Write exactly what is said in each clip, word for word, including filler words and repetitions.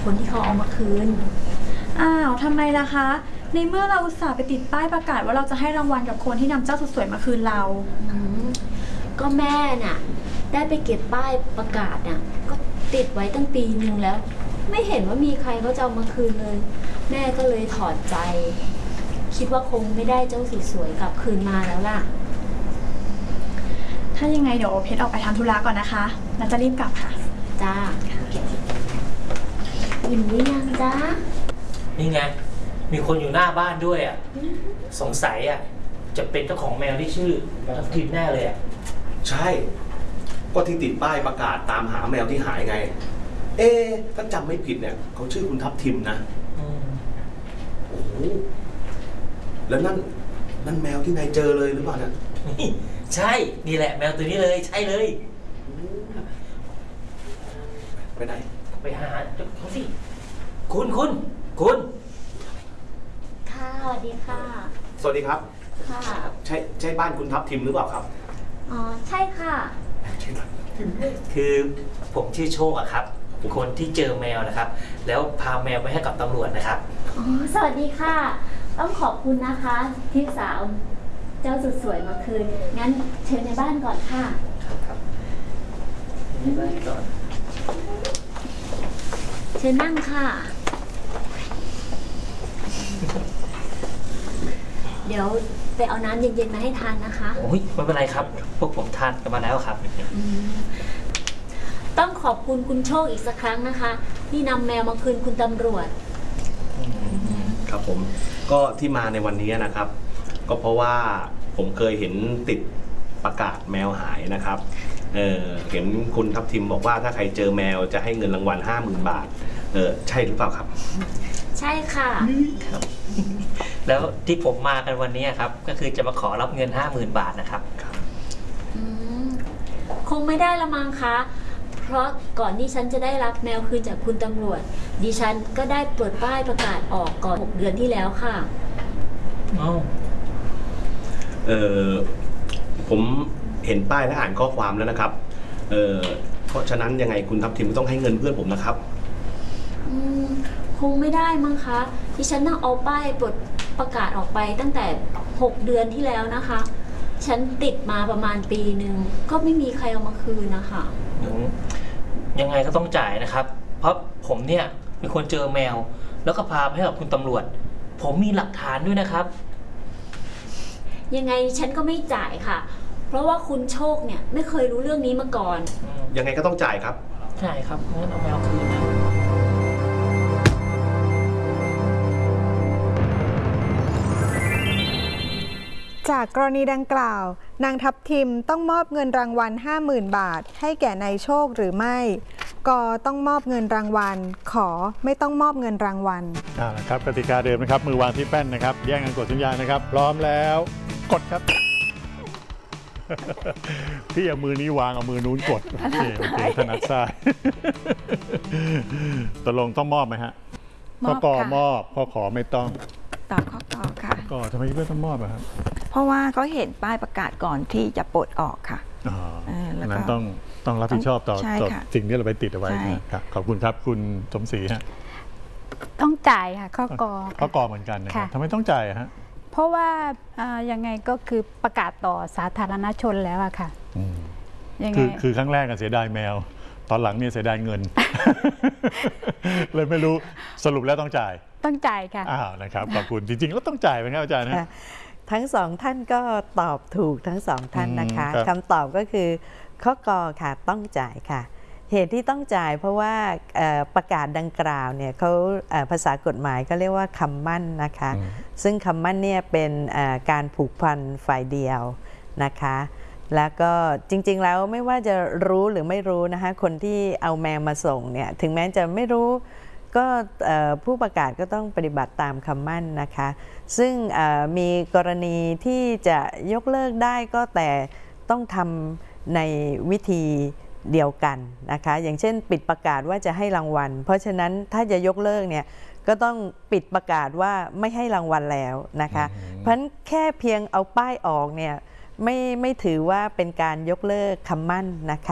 คนที่เขาเอามาคืนอ้าวทำไมล่ะคะในเมื่อเราอุตส่าห์ไปติดป้ายประกาศว่าเราจะให้รางวัลกับคนที่นำเจ้าสุดสวยมาคืนเราก็แม่น่ะได้ไปเก็บป้ายประกาศน่ะก็ติดไว้ตั้งปีหนึ่งแล้วไม่เห็นว่ามีใครเขาจะเอามาคืนเลยแม่ก็เลยถอดใจคิดว่าคงไม่ได้เจ้าสุดสวยกลับคืนมาแล้วล่ะถ้ายังไงเดี๋ยวเพชรออกไปทำธุระก่อนนะคะน่าจะรีบกลับค่ะจ้าอิ่มหรือยังจ้านี่ไงมีคนอยู่หน้าบ้านด้วยอ่ะสงสัยอ่ะจะเป็นเจ้าของแมวที่ชื่อทับทิมแน่เลยอ่ะใช่ก็ที่ติดป้ายประกาศตามหาแมวที่หายไงเอ๊ะถ้าจำไม่ผิดเนี่ยเขาชื่อคุณทับทิมนะโอ้โหแล้วนั่นนั่นแมวที่นายเจอเลยหรือเปล่าเนี่ยใช่นี่แหละแมวตัวนี้เลยใช่เลยไปไหนไปหาเขาสิคุณคุณคุณค่ะสวัสดีค่ะสวัสดีครับค่ะใช่ใช่บ้านคุณทับทิมหรือเปล่าครับอ๋อใช่ค่ะคือผมชื่อโชคอะครับคนที่เจอแมวนะครับแล้วพาแมวไปให้กับตำรวจนะครับอ๋อสวัสดีค่ะต้องขอบคุณนะคะที่สาวเจ้าสุดสวยมาคืนงั้นเชิญในบ้านก่อนค่ะครับครับในบ้านก่อนเชิญนั่งค่ะเดี๋ยวไปเอาน้ำเย็นๆมาให้ทานนะคะโอ้ยไม่เป็นไรครับพวกผมทานกันมาแล้วครับต้องขอบคุณคุณโชคอีกสักครั้งนะคะที่นำแมวมาคืนคุณตำรวจครับผมก็ที่มาในวันนี้นะครับก็เพราะว่าผมเคยเห็นติดประกาศแมวหายนะครับเออเห็นคุณทับทิมบอกว่าถ้าใครเจอแมวจะให้เงินรางวัลห้าหมื่นบาทเออใช่หรือเปล่าครับใช่ค่ะครับแล้วที่ผมมากันวันนี้ครับก็คือจะมาขอรับเงินห้าหมื่นบาทนะครับคงไม่ได้ละมั้งคะเพราะก่อนที่ฉันจะได้รับแมวคืนจากคุณตำรวจดิฉันก็ได้เปิดป้ายประกาศออกก่อนหกเดือนที่แล้วค่ะอ้าวเออผมเห็นป้ายและอ่านข้อความแล้วนะครับเออเพราะฉะนั้นยังไงคุณทับทิมต้องให้เงินเพื่อนผมนะครับอืมคงไม่ได้มั้งคะดิฉันน่าเอาป้ายปลดประกาศออกไปตั้งแต่หกเดือนที่แล้วนะคะฉันติดมาประมาณปีหนึ่งก็ไม่มีใครเอามาคืนนะคะยังไงก็ต้องจ่ายนะครับเพราะผมเนี่ยเป็นคนเจอแมวแล้วก็พาไปให้กับคุณตำรวจผมมีหลักฐานด้วยนะครับยังไงฉันก็ไม่จ่ายค่ะเพราะว่าคุณโชคเนี่ยไม่เคยรู้เรื่องนี้มาก่อนยังไงก็ต้องจ่ายครับจ่ายครับงั้นเอาแมวคืนนะจากกรณีดังกล่าวนางทับทิมต้องมอบเงินรางวัล ห้าหมื่น บาทให้แก่นายโชคหรือไม่กต้องมอบเงินรางวัลขอไม่ต้องมอบเงินรางวัลอ่าครับกติกาเดิมนะครับมือวางที่แป้นนะครับแย่งกันกดสัญญาณนะครับพร้อมแล้วกดครับพี่เอามือนี้วางเอามือนู้นกดโอเคโอเคถนัดซ้ายตกลงต้องมอบไหมฮะข้อกอมอบข้อขอไม่ต้องตอบข้อกอค่ะก็ทำไมไม่ต้องมอบอะครับเพราะว่าเขาเห็นป้ายประกาศก่อนที่จะปลดออกค่ะอ๋อนั้นต้องต้องรับผิดชอบต่อต่อสิ่งที่เราไปติดเอาไว้ครับขอบคุณครับคุณสมศรีฮะต้องจ่ายค่ะข้อกอข้อกอเหมือนกันนะครับทำไมต้องจ่ายฮะเพราะว่ายังไงก็คือประกาศต่อสาธารณชนแล้วอะค่ะคือคือครั้งแรกเสียดายแมวตอนหลังเนี่ยเสียดายเงินเลยไม่รู้สรุปแล้วต้องจ่ายต้องจ่ายค่ะอ้าวนะครับขอบคุณจริงๆแล้วต้องจ่ายไหมครับอาจารย์นะทั้งสองท่านก็ตอบถูกทั้งสองท่านนะคะคำตอบก็คือข้อกอค่ะต้องจ่ายค่ะเหตุที่ต้องจ่ายเพราะว่าประกาศดังกล่าวเนี่ยเขาภาษากฎหมายก็เรียกว่าคำมั่นนะคะซึ่งคำมั่นเนี่ยเป็นการผูกพันฝ่ายเดียวนะคะแล้วก็จริงๆแล้วไม่ว่าจะรู้หรือไม่รู้นะคะคนที่เอาแมวมาส่งเนี่ยถึงแม้จะไม่รู้ก็ผู้ประกาศก็ต้องปฏิบัติตามคำมั่นนะคะซึ่งมีกรณีที่จะยกเลิกได้ก็แต่ต้องทำในวิธีเดียวกันนะคะอย่างเช่นปิดประกาศว่าจะให้รางวัลเพราะฉะนั้นถ้าจะยกเลิกเนี่ยก็ต้องปิดประกาศว่าไม่ให้รางวัลแล้วนะคะเพราะฉะนั้นแค่เพียงเอาป้ายออกเนี่ยไม่ไม่ถือว่าเป็นการยกเลิกคำมั่นนะคะ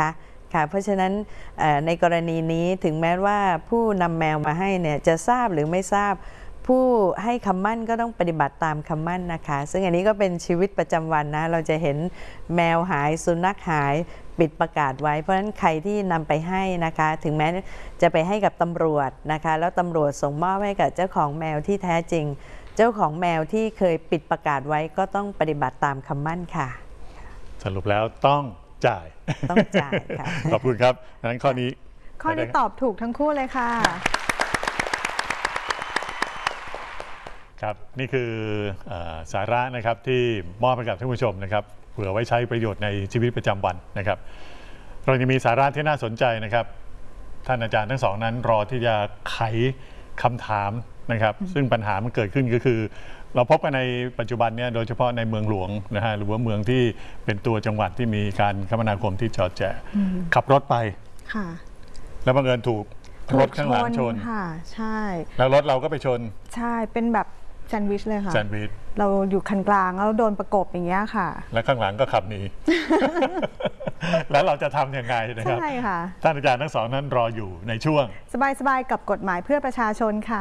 ค่ะเพราะฉะนั้นในกรณีนี้ถึงแม้ว่าผู้นำแมวมาให้เนี่ยจะทราบหรือไม่ทราบผู้ให้คำมั่นก็ต้องปฏิบัติตามคำมั่นนะคะซึ่งอันนี้ก็เป็นชีวิตประจำวันนะเราจะเห็นแมวหายสุนัขหายปิดประกาศไว้เพราะฉะนั้นใครที่นำไปให้นะคะถึงแม้จะไปให้กับตำรวจนะคะแล้วตำรวจส่งมอบให้กับเจ้าของแมวที่แท้จริงเจ้าของแมวที่เคยปิดประกาศไว้ก็ต้องปฏิบัติตามคำมั่นค่ะสรุปแล้วต้องจ่ายต้องจ่ายค่ะขอบคุณครับงั้นข้อนี้ข้อนี้ตอบถูกทั้งคู่เลยค่ะครับนี่คือสาระนะครับที่มอบให้กับท่านผู้ชมนะครับเผื่อไว้ใช้ประโยชน์ในชีวิตประจำวันนะครับเรายังมีสาระที่น่าสนใจนะครับท่านอาจารย์ทั้งสองนั้นรอที่จะไขคำถามนะครับซึ่งปัญหามันเกิดขึ้นก็คือเราพบกันในปัจจุบันเนี่ยโดยเฉพาะในเมืองหลวงนะฮะหรือว่าเมืองที่เป็นตัวจังหวัดที่มีการคมนาคมที่จอดแจขับรถไปแล้วบังเอิญถูกรถข้างหลังชนค่ะใช่แล้วรถเราก็ไปชนใช่เป็นแบบแซนด์วิชเลยค่ะแซนด์วิชเราอยู่คันกลางแล้วโดนประกบอย่างเงี้ยค่ะแล้วข้างหลังก็ขับหนี แล้วเราจะทำยังไงนะครับใช่ค่ะท่านอาจารย์ทั้งสองนั้นรออยู่ในช่วงสบายๆกับกฎหมายเพื่อประชาชนค่ะ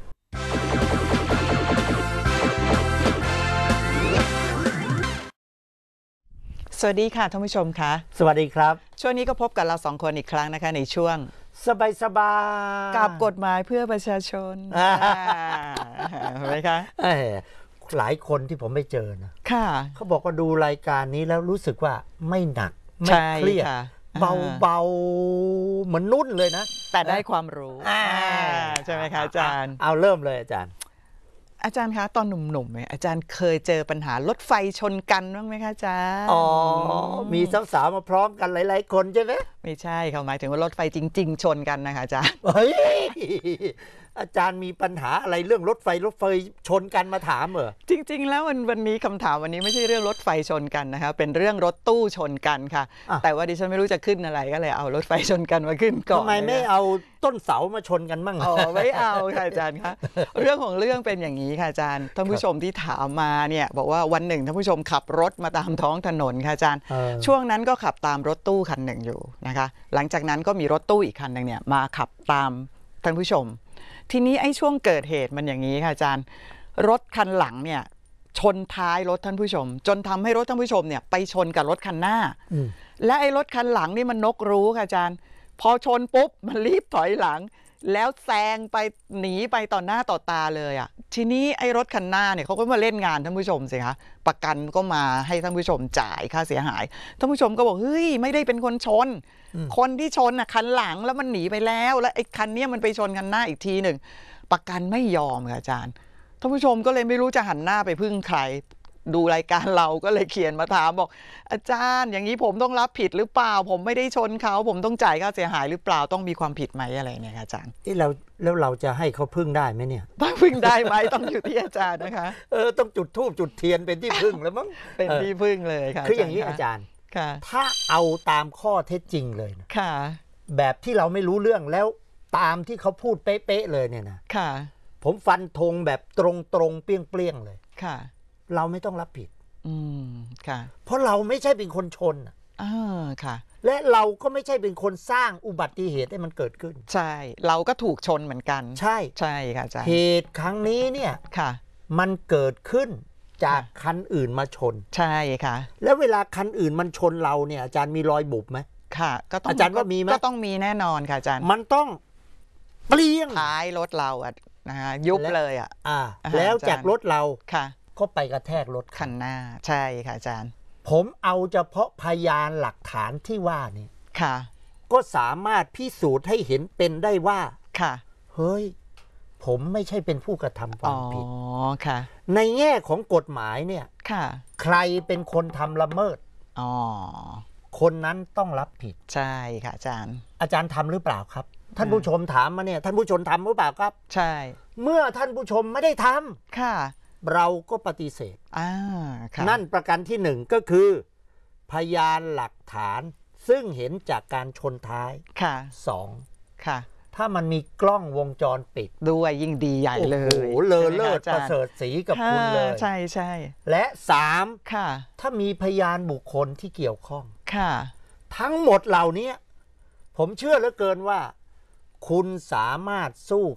สวัสดีค่ะท่านผู้ชมคะสวัสดีครับช่วงนี้ก็พบกับเราสองคนอีกครั้งนะคะในช่วงสบายสบายกับกฎหมายเพื่อประชาชนเห็นไหมคะหลายคนที่ผมไปเจอนะค่ะเขาบอกว่าดูรายการนี้แล้วรู้สึกว่าไม่หนักไม่เครียดเบาเบาเหมือนนุ่นเลยนะแต่ได้ความรู้ใช่ไหมคะอาจารย์เอาเริ่มเลยอาจารย์อาจารย์คะตอนหนุ่มๆไหมอาจารย์เคยเจอปัญหารถไฟชนกันบ้างไหมคะอาจารย์อ๋อมีสาวๆมาพร้อมกันหลายๆคนใช่ไหมไม่ใช่เขาหมายถึงว่ารถไฟจริงๆชนกันนะคะอาจารย์เฮ้ยอาจารย์มีปัญหาอะไรเรื่องรถไฟรถไฟชนกันมาถามเหรอจริงๆแล้ววันวันนี้คำถามวันนี้ไม่ใช่เรื่องรถไฟชนกันนะคะเป็นเรื่องรถตู้ชนกันค่ะแต่ว่าดิฉันไม่รู้จะขึ้นอะไรก็เลยเอารถไฟชนกันมาขึ้นก่อนทำไมไม่เอาต้นเสามาชนกันบ้างอ๋อไม่เอาค่ะอาจารย์คะเรื่องของเรื่องเป็นอย่างนี้ค่ะอาจารย์ท่านผู้ชมที่ถามมาเนี่ยบอกว่าวันหนึ่งท่านผู้ชมขับรถมาตามท้องถนนค่ะอาจารย์ช่วงนั้นก็ขับตามรถตู้คันหนึ่งอยู่นะคะหลังจากนั้นก็มีรถตู้อีกคันหนึ่งเนี่ยมาขับตามท่านผู้ชมทีนี้ไอ้ช่วงเกิดเหตุมันอย่างนี้ค่ะอาจารย์รถคันหลังเนี่ยชนท้ายรถท่านผู้ชมจนทำให้รถท่านผู้ชมเนี่ยไปชนกับรถคันหน้าและไอ้รถคันหลังนี่มันนกรู้ค่ะอาจารย์พอชนปุ๊บมันรีบถอยหลังแล้วแซงไปหนีไปต่อหน้าต่อตาเลยอ่ะทีนี้ไอ้รถคันหน้าเนี่ยเขาก็มาเล่นงานท่านผู้ชมสิคะประกันก็มาให้ท่านผู้ชมจ่ายค่าเสียหายท่านผู้ชมก็บอกเฮ้ยไม่ได้เป็นคนชนคนที่ชนอ่ะคันหลังแล้วมันหนีไปแล้วแล้วไอ้คันนี้มันไปชนคันหน้าอีกทีหนึ่งประกันไม่ยอมค่ะอาจารย์ท่านผู้ชมก็เลยไม่รู้จะหันหน้าไปพึ่งใครดูรายการเราก็เลยเขียนมาถามบอกอาจารย์อย่างนี้ผมต้องรับผิดหรือเปล่าผมไม่ได้ชนเขาผมต้องจ่ายค่าเสียหายหรือเปล่าต้องมีความผิดไหมอะไรเนี่ยอาจารย์ที่เราแล้วเราจะให้เขาพึ่งได้ไหมเนี่ยต้องพึ่งได้ไหมต้องอยู่ที่อาจารย์นะคะเออต้องจุดธูปจุดเทียนเป็นที่พึ่งแล้วมั้งเป็นที่พึ่งเลยค่ะคืออย่างนี้อาจารย์ถ้าเอาตามข้อเท็จจริงเลยนะแบบที่เราไม่รู้เรื่องแล้วตามที่เขาพูดเป๊ะๆเลยเนี่ยนะผมฟันธงแบบตรงๆเปรี้ยงๆเลยค่ะเราไม่ต้องรับผิดอืมค่ะเพราะเราไม่ใช่เป็นคนชนอ่าค่ะและเราก็ไม่ใช่เป็นคนสร้างอุบัติเหตุให้มันเกิดขึ้นใช่เราก็ถูกชนเหมือนกันใช่ใช่ค่ะอาจารย์เหตุครั้งนี้เนี่ยค่ะมันเกิดขึ้นจากคันอื่นมาชนใช่ค่ะแล้วเวลาคันอื่นมันชนเราเนี่ยอาจารย์มีรอยบุบไหมค่ะก็ต้องอาจารย์ว่ามีไหมก็ต้องมีแน่นอนค่ะอาจารย์มันต้องเปลี่ยงท้ายรถเราอ่ะนะฮะยุบเลยอ่ะอ่าแล้วจากรถเราค่ะก็ไปกระแทกรถคันหน้าใช่ค่ะอาจารย์ผมเอาเฉพาะพยานหลักฐานที่ว่านี่ค่ะก็สามารถพิสูจน์ให้เห็นเป็นได้ว่าค่ะเฮ้ยผมไม่ใช่เป็นผู้กระทำความผิดอ๋อค่ะในแง่ของกฎหมายเนี่ยค่ะใครเป็นคนทำละเมิดอ๋อคนนั้นต้องรับผิดใช่ค่ะอาจารย์อาจารย์ทำหรือเปล่าครับท่านผู้ชมถามมาเนี่ยท่านผู้ชมทำหรือเปล่าครับใช่เมื่อท่านผู้ชมไม่ได้ทำค่ะเราก็ปฏิเสธนั่นประการที่หนึ่งก็คือพยานหลักฐานซึ่งเห็นจากการชนท้ายค่ะสองค่ะถ้ามันมีกล้องวงจรปิดด้วยยิ่งดีใหญ่เลยโอ้โหเลอเลิศประเสริฐสีกับคุณเลยใช่ใช่และสามค่ะถ้ามีพยานบุคคลที่เกี่ยวข้องค่ะทั้งหมดเหล่านี้ผมเชื่อเหลือเกินว่า คุณสามารถสู้